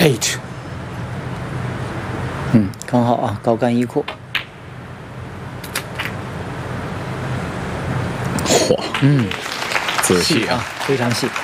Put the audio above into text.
Eight。 刚好啊，高干一库。 嚯，仔细啊， 非常细。